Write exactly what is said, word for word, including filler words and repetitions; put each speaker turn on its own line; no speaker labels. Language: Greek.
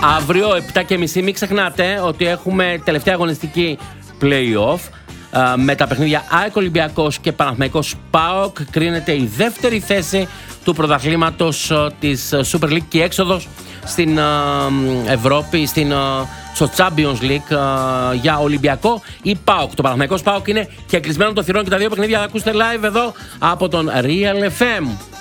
Αύριο επτά και μισή μην ξεχνάτε ότι έχουμε τελευταία αγωνιστική play-off. Με τα παιχνίδια ΑΕΚ Ολυμπιακός και Παναθηναϊκός ΠΑΟΚ κρίνεται η δεύτερη θέση του πρωταθλήματος της Super League και η έξοδος στην Ευρώπη, στην, στο Champions League για Ολυμπιακό ή ΠΑΟΚ. Το Παναθηναϊκός ΠΑΟΚ είναι και κλεισμένο το θυρών και τα δύο παιχνίδια θα ακούσετε live εδώ από τον Real εφ εμ.